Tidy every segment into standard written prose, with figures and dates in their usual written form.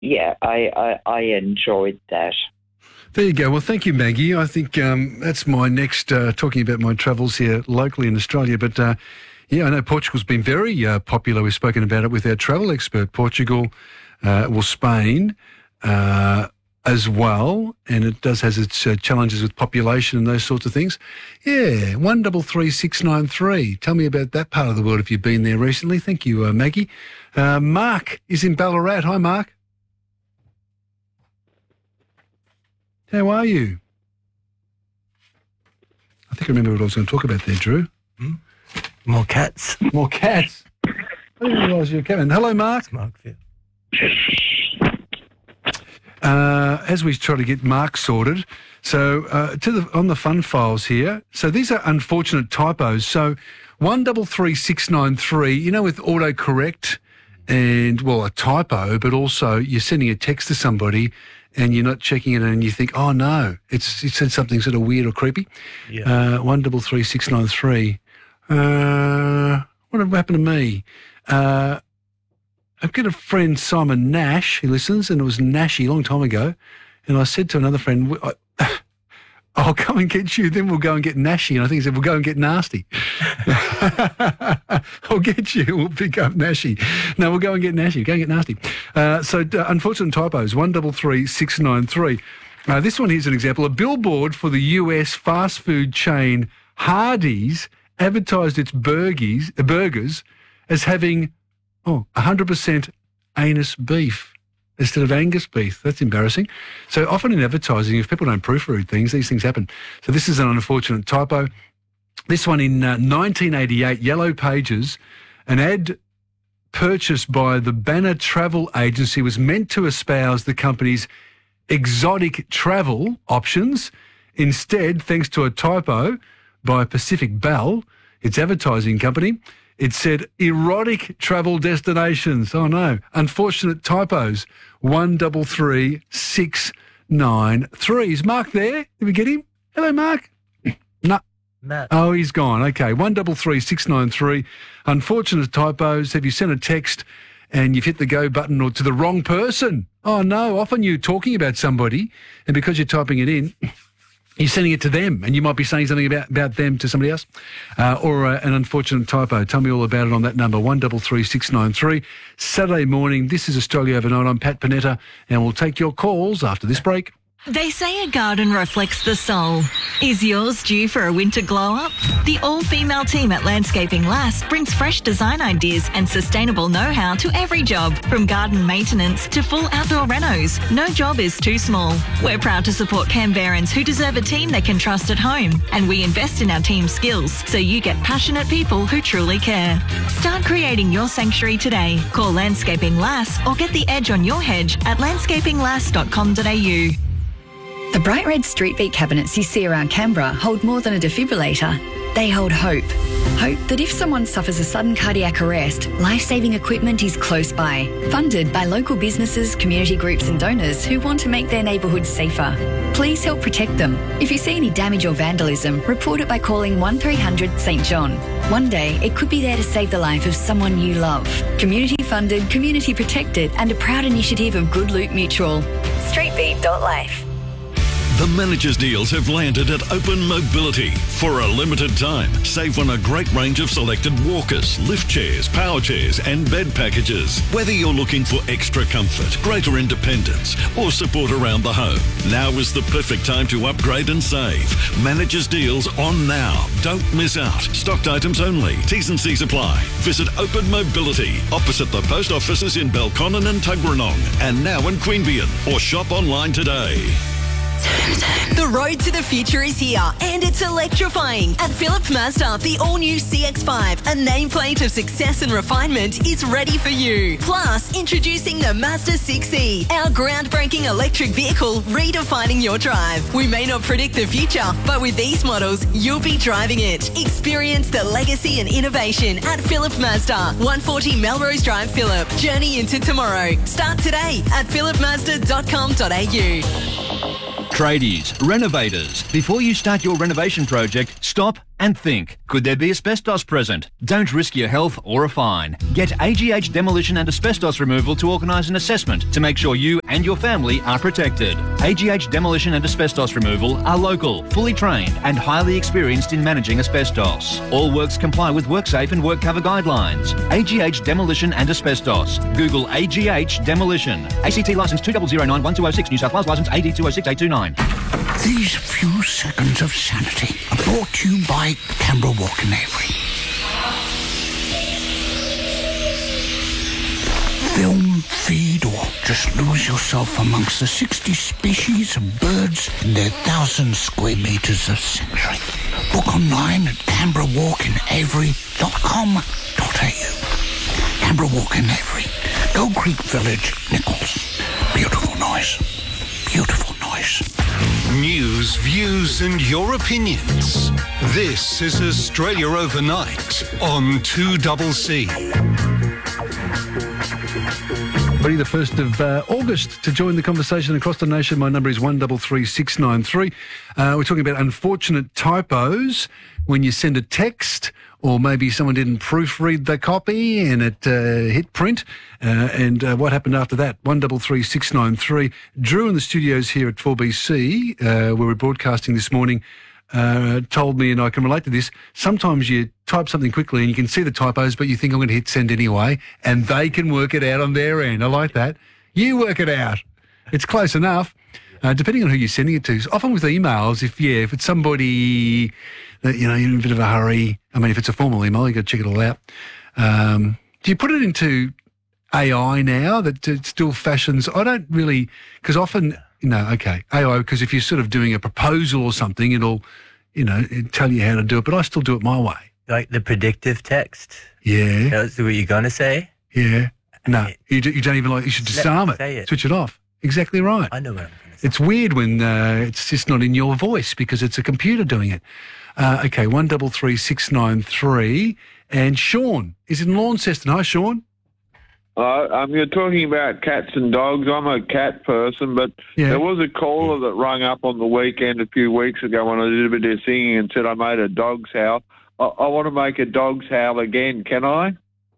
yeah, I enjoyed that. There you go. Well, thank you, Maggie. I think that's my next, talking about my travels here locally in Australia. But, yeah, I know Portugal's been very popular. We've spoken about it with our travel expert, Portugal, Spain as well. And it does has its challenges with population and those sorts of things. Yeah, 133693. Tell me about that part of the world if you've been there recently. Thank you, Maggie. Mark is in Ballarat. Hi, Mark. How are you? I think I remember what I was going to talk about there, Drew. More cats. More cats. I didn't realise you were Kevin. Hello, Mark. It's Mark, yeah. As we try to get Mark sorted, so on the fun files here. So these are unfortunate typos. So 133693, you know, with autocorrect and, well, a typo, but also you're sending a text to somebody and you're not checking it and you think, oh, no, it said something sort of weird or creepy. Yeah. 133693. What happened to me? I've got a friend, Simon Nash, who listens, and it was Nashy a long time ago. And I said to another friend, I'll come and get you, then we'll go and get Nashy. And I think he said, we'll go and get nasty. I'll get you, we'll pick up Nashy. No, we'll go and get Nashy, go and get nasty. So unfortunate typos, 133693. This one here's an example. A billboard for the US fast food chain Hardee's advertised its burgers as having 100% anus beef instead of Angus beef. That's embarrassing. So often in advertising, if people don't proofread things, these things happen. So this is an unfortunate typo. This one in 1988, Yellow Pages, an ad purchased by the Banner Travel Agency was meant to espouse the company's exotic travel options. Instead, thanks to a typo by Pacific Bell, its advertising company, it said erotic travel destinations. Oh, no. Unfortunate typos. 133693. Is Mark there? Did we get him? Hello, Mark. No. Matt. Oh, he's gone. Okay. 133693. Unfortunate typos. Have you sent a text and you've hit the go button or to the wrong person? Oh, no. Often you're talking about somebody and because you're typing it in, you're sending it to them and you might be saying something about them to somebody else or an unfortunate typo. Tell me all about it on that number, 133693. Saturday morning, this is Australia Overnight. I'm Pat Panetta and we'll take your calls after this break. They say a garden reflects the soul. Is yours due for a winter glow-up? The all-female team at Landscaping Lass brings fresh design ideas and sustainable know-how to every job, from garden maintenance to full outdoor renos. No job is too small. We're proud to support Canberrans who deserve a team they can trust at home, and we invest in our team's skills so you get passionate people who truly care. Start creating your sanctuary today. Call Landscaping Lass or get the edge on your hedge at landscapinglass.com.au. The bright red street beat cabinets you see around Canberra hold more than a defibrillator. They hold hope. Hope that if someone suffers a sudden cardiac arrest, life-saving equipment is close by. Funded by local businesses, community groups and donors who want to make their neighbourhoods safer. Please help protect them. If you see any damage or vandalism, report it by calling 1300 St John. One day, it could be there to save the life of someone you love. Community funded, community protected and a proud initiative of Good Loot Mutual. Streetbeat.life. The managers' deals have landed at Open Mobility. For a limited time, save on a great range of selected walkers, lift chairs, power chairs and bed packages. Whether you're looking for extra comfort, greater independence or support around the home, now is the perfect time to upgrade and save. Managers' deals on now. Don't miss out. Stocked items only. T's and C's apply. Visit Open Mobility opposite the post offices in Belconnen and Tuggeranong and now in Queanbeyan, or shop online today. The road to the future is here and it's electrifying. At Phillip Mazda, the all-new CX-5, a nameplate of success and refinement, is ready for you. Plus, introducing the Mazda 6e, our groundbreaking electric vehicle redefining your drive. We may not predict the future, but with these models, you'll be driving it. Experience the legacy and innovation at Phillip Mazda, 140 Melrose Drive, Phillip. Journey into tomorrow. Start today at phillipmazda.com.au. Tradies, renovators, before you start your renovation project, stop and think, could there be asbestos present? Don't risk your health or a fine. Get AGH Demolition and Asbestos Removal to organise an assessment to make sure you and your family are protected. AGH Demolition and Asbestos Removal are local, fully trained and highly experienced in managing asbestos. All works comply with WorkSafe and WorkCover guidelines. AGH Demolition and Asbestos. Google AGH Demolition. ACT licence 2009-1206, New South Wales licence AD 206829. These few seconds of sanity are brought to you by Canberra Walk and Avery. Film, feed, or just lose yourself amongst the 60 species of birds in their 1,000 square metres of sanctuary. Book online at canberrawalkinavery.com.au. Canberra Walk and Avery, Gold Creek Village, Nichols. Beautiful noise. Beautiful noise. News, views and your opinions. This is Australia Overnight on 2CC. Ready the 1st of August to join the conversation across the nation. My number is 133693. We're talking about unfortunate typos when you send a text, or maybe someone didn't proofread the copy and it hit print, and what happened after that. 133693. Drew in the studios here at 4BC, where we're broadcasting this morning, told me, and I can relate to this, sometimes you type something quickly and you can see the typos, but you think, I'm going to hit send anyway, and they can work it out on their end. I like that. You work it out. It's close enough, depending on who you're sending it to. Often with emails, if it's somebody that, you're in a bit of a hurry, I mean, if it's a formal email, you've got to check it all out. Do you put it into AI now that it still fashions? I don't really, because often, AI, because if you're sort of doing a proposal or something, it'll tell you how to do it, but I still do it my way. Like the predictive text? Yeah. That's what you're going to say? Yeah. No, you don't even you should disarm it, switch it off. Exactly right. I know what I'm going to say. It's weird when it's just not in your voice because it's a computer doing it. Okay, 133693. And Sean is in Launceston. Hi, Sean. You're talking about cats and dogs. I'm a cat person, but there was a caller that rang up on the weekend a few weeks ago when I did a bit of singing and said I made a dog's howl. I want to make a dog's howl again. Can I?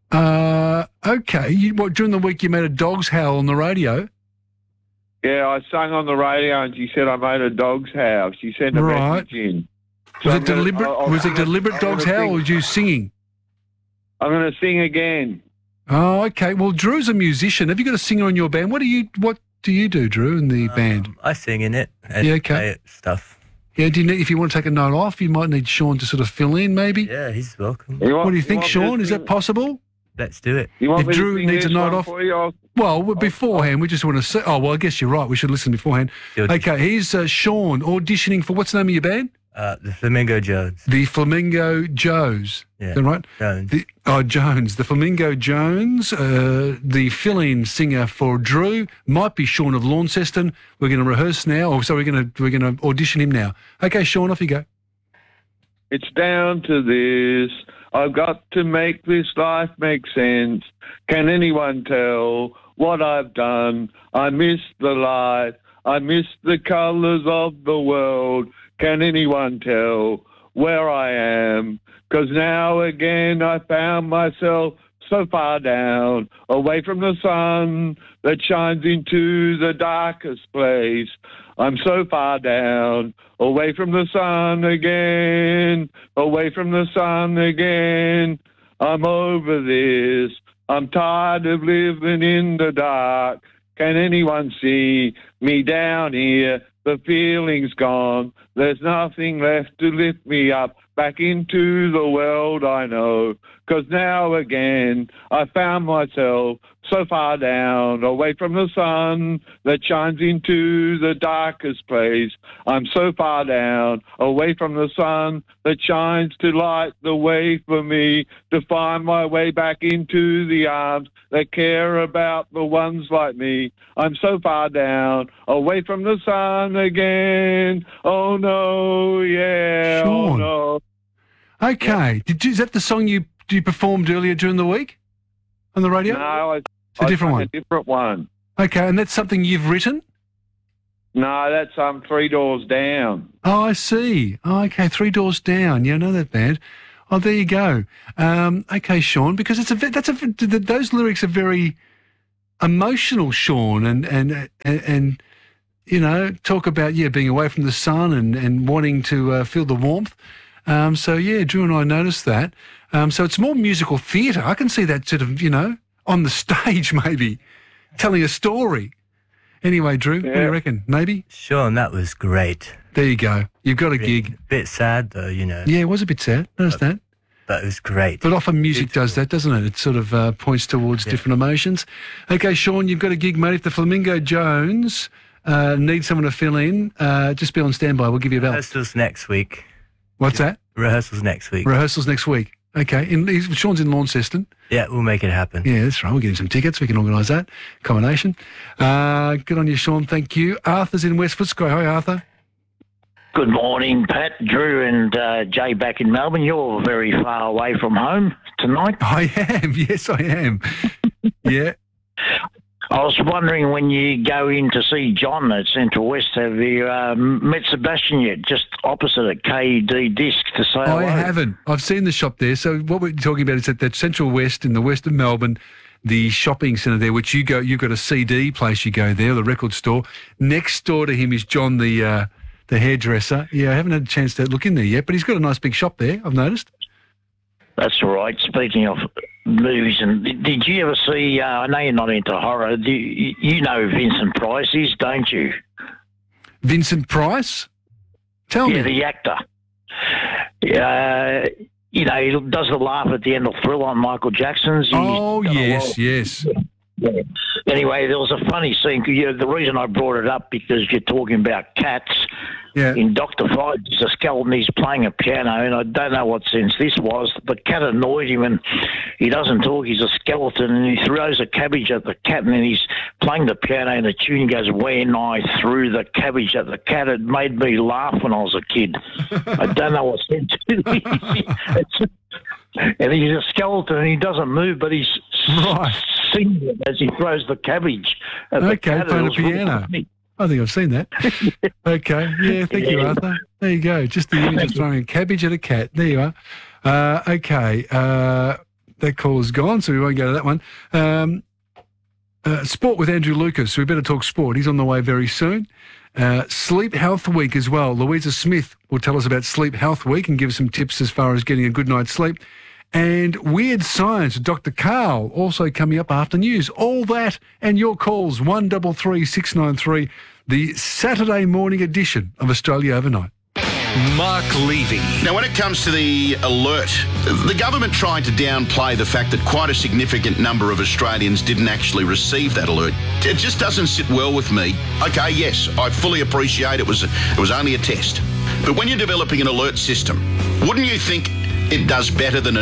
Okay. During the week you made a dog's howl on the radio? Yeah, I sang on the radio and she said I made a dog's howl. She sent a message in. So was it deliberate? Was it deliberate dog's howl, or was you singing? I'm going to sing again. Oh, okay. Well, Drew's a musician. Have you got a singer in your band? What do you do, Drew, in the band? I sing in it. And play it, stuff. Yeah, if you want to take a note off, you might need Sean to sort of fill in, maybe? Yeah, he's welcome. What do you think, Sean? Is that possible? Let's do it. If Drew needs a note off. Well, beforehand, we just want to say, I guess you're right. We should listen beforehand. Okay, here's Sean auditioning for, what's the name of your band? The Flamingo Joes. The Flamingo Joes. Yeah. Is that right? Jones. Jones. The Flamingo Jones. The fill-in singer for Drew might be Sean of Launceston. We're going to rehearse now. We're going to audition him now. Okay, Sean, off you go. It's down to this. I've got to make this life make sense. Can anyone tell what I've done? I miss the light. I miss the colours of the world. Can anyone tell where I am? 'Cause now again I found myself so far down, away from the sun that shines into the darkest place. I'm so far down, away from the sun again, away from the sun again. I'm over this. I'm tired of living in the dark. Can anyone see me down here? The feeling's gone. There's nothing left to lift me up back into the world I know. 'Cause now again I found myself so far down, away from the sun that shines into the darkest place. I'm so far down, away from the sun that shines to light the way for me to find my way back into the arms that care about the ones like me. I'm so far down, away from the sun again. Oh no, yeah, Sean. oh no. Okay. Is that the song you performed earlier during the week on the radio? No, it's a different one. A different one. Okay, and that's something you've written? No, that's 3 doors down. Oh, I see. Oh, okay, 3 doors down. Yeah, I know that band. Oh, there you go. Okay, Sean, because those lyrics are very emotional, Sean, and you know, talk about being away from the sun and wanting to feel the warmth. So yeah, Drew and I noticed that. So it's more musical theatre. I can see that sort of, you know, on the stage maybe, telling a story. Anyway, Drew, what do you reckon? Maybe? Sean, that was great. There you go. You've got a gig. Bit sad though, you know. Yeah, it was a bit sad. Noticed that. But it was great. But often music does that, doesn't it? It sort of points towards different emotions. Okay, Sean, you've got a gig, mate. If the Flamingo Jones need someone to fill in, just be on standby. We'll give you a bell. Rehearsals next week. What's that? Rehearsals next week. Rehearsals next week. Okay. Sean's in Launceston. Yeah, we'll make it happen. Yeah, that's right. We'll get him some tickets. We can organise that. Combination. Good on you, Sean. Thank you. Arthur's in West Footscray. Hi, Arthur. Good morning, Pat, Drew and Jay back in Melbourne. You're very far away from home tonight. I am. Yes, I am. Yeah. I was wondering, when you go in to see John at Central West, have you met Sebastian yet? Just opposite at KD Disc to say hello. I haven't. I've seen the shop there. So what we're talking about is at that Central West in the west of Melbourne, the shopping centre there, which you've got a CD place, you go there, the record store. Next door to him is John, the hairdresser. Yeah, I haven't had a chance to look in there yet, but he's got a nice big shop there, I've noticed. That's right. Speaking of movies, and did you ever see, I know you're not into horror, you know who Vincent Price is, don't you? Vincent Price? Tell me. Yeah, the actor. You know, he does the laugh at the end of Thriller on Michael Jackson's. Oh, yes. Yeah. Anyway, there was a funny scene. The reason I brought it up, because you're talking about cats. Yeah. In Dr. Five, there's a skeleton, he's playing a piano, and I don't know what sense this was. The cat annoyed him, and he doesn't talk, he's a skeleton, and he throws a cabbage at the cat, and then he's playing the piano, and the tune goes, "When I threw the cabbage at the cat." It made me laugh when I was a kid. I don't know what sense and he's a skeleton, and he doesn't move, but he's singing as he throws the cabbage at the cat. Playing the piano. Really, I think I've seen that. Okay. Yeah, thank you, Arthur. There you go. Just the image of throwing a cabbage at a cat. There you are. Okay. That call is gone, so we won't go to that one. Sport with Andrew Lucas. We better talk sport. He's on the way very soon. Sleep Health Week as well. Louisa Smith will tell us about Sleep Health Week and give us some tips as far as getting a good night's sleep. And Weird Science with Dr. Carl also coming up after news. All that and your calls, 133 693, the Saturday morning edition of Australia Overnight. Mark Levy. Now, when it comes to the alert, the government tried to downplay the fact that quite a significant number of Australians didn't actually receive that alert. It just doesn't sit well with me. Okay, yes, I fully appreciate it was only a test. But when you're developing an alert system, wouldn't you think it does better than a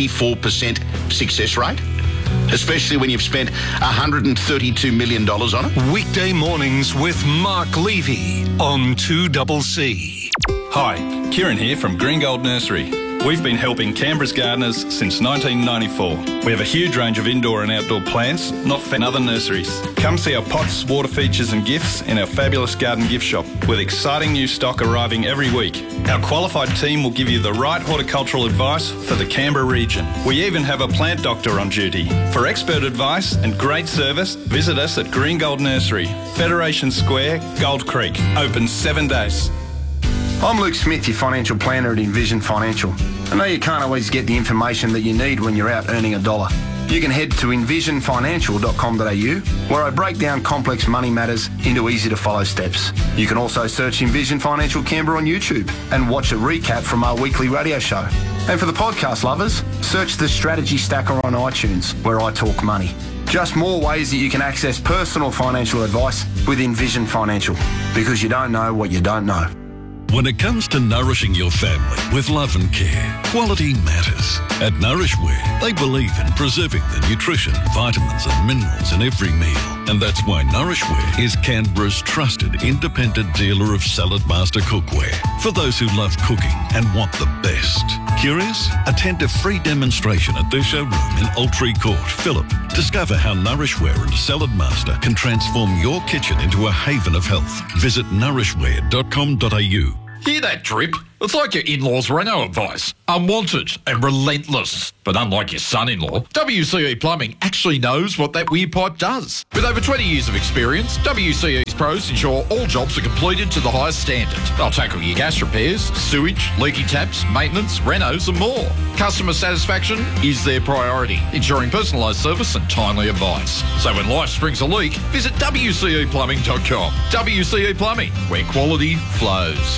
94% success rate? Especially when you've spent $132 million on it. Weekday mornings with Mark Levy on 2CC. Hi, Kieran here from Green Gold Nursery. We've been helping Canberra's gardeners since 1994. We have a huge range of indoor and outdoor plants, not found in other nurseries. Come see our pots, water features and gifts in our fabulous garden gift shop, with exciting new stock arriving every week. Our qualified team will give you the right horticultural advice for the Canberra region. We even have a plant doctor on duty. For expert advice and great service, visit us at Green Gold Nursery, Federation Square, Gold Creek. Open 7 days. I'm Luke Smith, your financial planner at Envision Financial. I know you can't always get the information that you need when you're out earning a dollar. You can head to envisionfinancial.com.au, where I break down complex money matters into easy-to-follow steps. You can also search Envision Financial Canberra on YouTube and watch a recap from our weekly radio show. And for the podcast lovers, search the Strategy Stacker on iTunes, where I talk money. Just more ways that you can access personal financial advice with Envision Financial, because you don't know what you don't know. When it comes to nourishing your family with love and care, quality matters. At Nourishware, they believe in preserving the nutrition, vitamins and minerals in every meal. And that's why Nourishware is Canberra's trusted independent dealer of Salad Master cookware for those who love cooking and want the best. Curious? Attend a free demonstration at their showroom in Altree Court, Phillip. Discover how Nourishware and Salad Master can transform your kitchen into a haven of health. Visit nourishware.com.au. Hear that drip? It's like your in-laws' Renault advice. Unwanted and relentless. But unlike your son-in-law, WCE Plumbing actually knows what that weird pipe does. With over 20 years of experience, WCE's pros ensure all jobs are completed to the highest standard. They'll tackle your gas repairs, sewage, leaky taps, maintenance, renos and more. Customer satisfaction is their priority, ensuring personalised service and timely advice. So when life springs a leak, visit WCEplumbing.com. WCE Plumbing, where quality flows.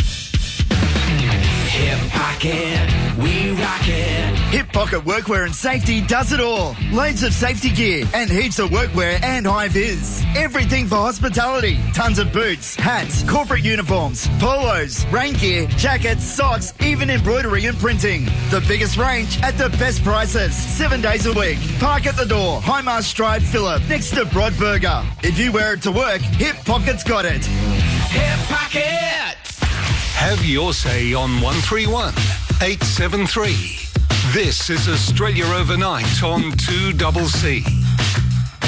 Hip Pocket, we rock it. Hip Pocket Workwear and Safety does it all. Loads of safety gear and heaps of workwear and high vis. Everything for hospitality. Tons of boots, hats, corporate uniforms, polos, rain gear, jackets, socks, even embroidery and printing. The biggest range at the best prices. 7 days a week. Park at the door. Highmarsh Drive, Phillip, next to Broadburger. If you wear it to work, Hip Pocket's got it. Hip Pocket! Have your say on 131 873. This is Australia Overnight on 2CC.